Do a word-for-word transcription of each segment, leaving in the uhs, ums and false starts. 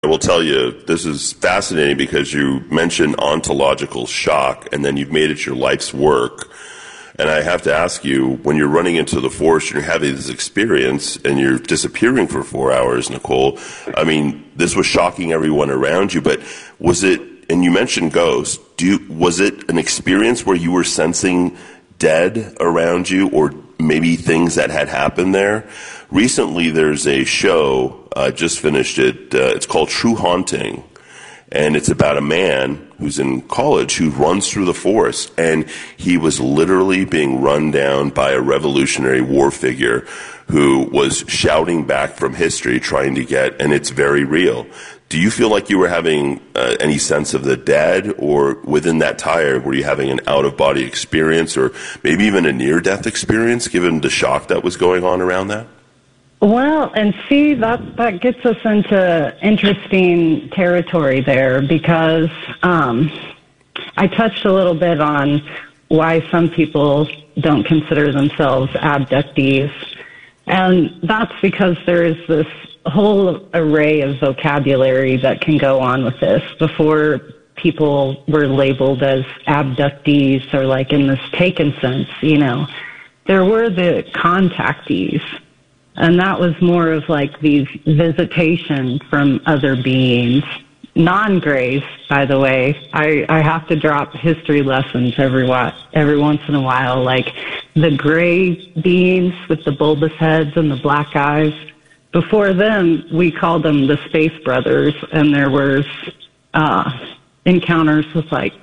I will tell you, this is fascinating because you mentioned ontological shock, and then you've made it your life's work. And I have to ask you, when you're running into the forest and you're having this experience and you're disappearing for four hours, Nicole, I mean, this was shocking everyone around you, but was it, and you mentioned ghosts, do you, was it an experience where you were sensing dead around you or maybe things that had happened there? Recently, there's a show, I uh, just finished it, uh, it's called True Haunting, and it's about a man who's in college who runs through the forest, and he was literally being run down by a Revolutionary War figure who was shouting back from history, trying to get, and it's very real. Do you feel like you were having uh, any sense of the dead, or within that time, were you having an out-of-body experience, or maybe even a near-death experience, given the shock that was going on around that? Well, and see, that that gets us into interesting territory there, because um, I touched a little bit on why some people don't consider themselves abductees. And that's because there is this whole array of vocabulary that can go on with this. Before people were labeled as abductees, or like in this taken sense, you know, there were the contactees. And that was more of like these visitation from other beings. Non-grays, by the way. I, I have to drop history lessons every wa- every once in a while. Like the gray beings with the bulbous heads and the black eyes. Before them, we called them the Space Brothers, and there was uh, encounters with like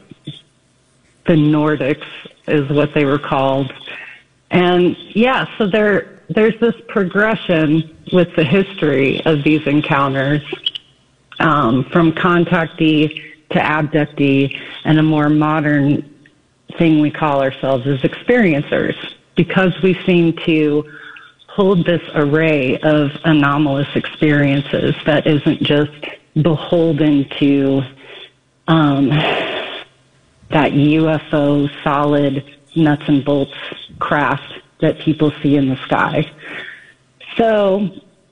the Nordics is what they were called. And yeah, so there there's this progression with the history of these encounters, um, from contactee to abductee, and a more modern thing we call ourselves as experiencers, because we seem to hold this array of anomalous experiences that isn't just beholden to um, that U F O solid nuts and bolts craft that people see in the sky. So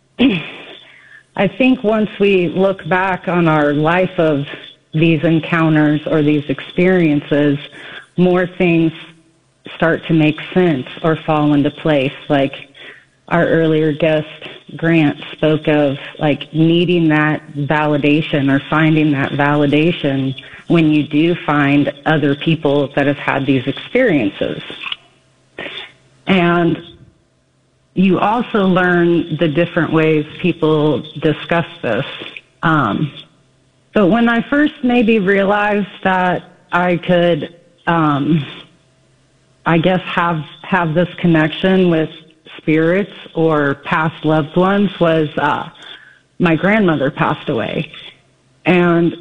I think once we look back on our life of these encounters or these experiences, more things start to make sense or fall into place. Like our earlier guest, Grant, spoke of like needing that validation or finding that validation when you do find other people that have had these experiences. And you also learn the different ways people discuss this. Um, but when I first maybe realized that I could, um, I guess, have have this connection with spirits or past loved ones was uh, my grandmother passed away. And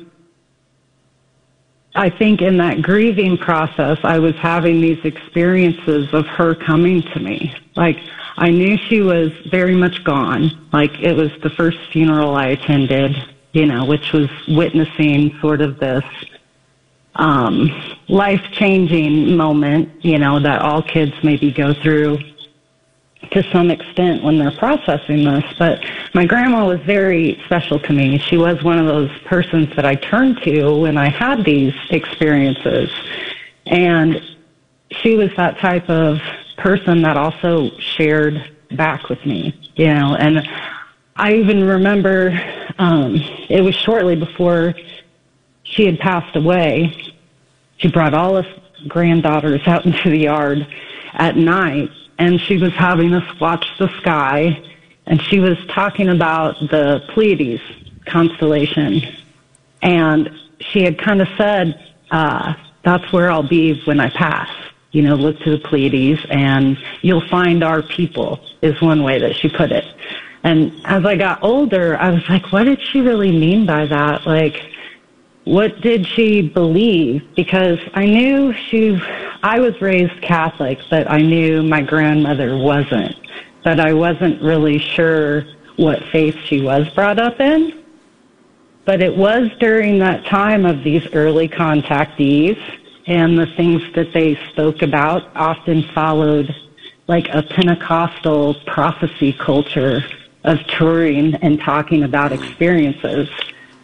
I think in that grieving process, I was having these experiences of her coming to me. Like, I knew she was very much gone. Like, it was the first funeral I attended, you know, which was witnessing sort of this um, life-changing moment, you know, that all kids maybe go through to some extent when they're processing this. But my grandma was very special to me. She was one of those persons that I turned to when I had these experiences. And she was that type of person that also shared back with me, you know. And I even remember um, it was shortly before she had passed away. She brought all us granddaughters out into the yard at night, and she was having us watch the sky, and she was talking about the Pleiades constellation. And she had kind of said, uh, that's where I'll be when I pass. You know, look to the Pleiades, and you'll find our people, is one way that she put it. And as I got older, I was like, what did she really mean by that? Like, what did she believe? Because I knew she, I was raised Catholic, but I knew my grandmother wasn't. But I wasn't really sure what faith she was brought up in. But it was during that time of these early contactees, and the things that they spoke about often followed like a Pentecostal prophecy culture of touring and talking about experiences.